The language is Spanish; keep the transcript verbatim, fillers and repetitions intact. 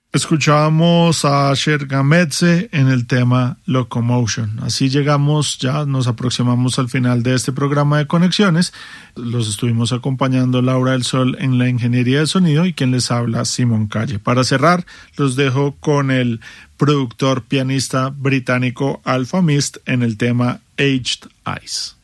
Escuchábamos a Asher Gamedze en el tema Locomotion. Así llegamos, ya nos aproximamos al final de este programa de Conexiones. Los estuvimos acompañando Laura del Sol en la ingeniería de sonido y quien les habla, Simón Calle. Para cerrar, los dejo con el productor pianista británico Alfa Mist en el tema Aged Eyes.